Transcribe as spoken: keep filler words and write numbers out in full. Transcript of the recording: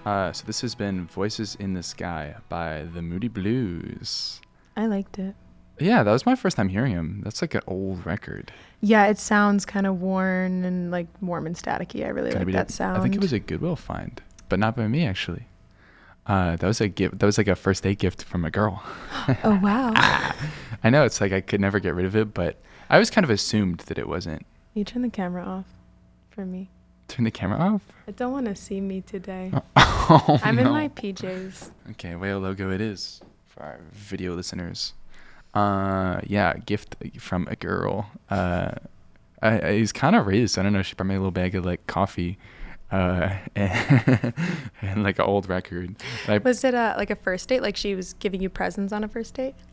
Uh, so this has been Voices in the Sky by the Moody Blues. I liked it. Yeah, that was my first time hearing him. That's like an old record. Yeah, it sounds kind of worn and like warm and staticky. I really Kinda like that beat- sound. I think it was a Goodwill find, but not by me actually. Uh, that was a gift. That was like a first date gift from a girl. Oh wow! I know, it's like I could never get rid of it, but I always kind of assumed that it wasn't. You turn the camera off for me. Turn the camera off? I don't want to see me today. Oh, I'm no. in my P Js. Okay, whale logo it is for our video listeners. Uh, yeah, gift from a girl. Uh, I, I he's kind of raised. I don't know. She brought me a little bag of like coffee, uh, and, and like an old record. And I, Was it a, like a first date? Like she was giving you presents on a first date?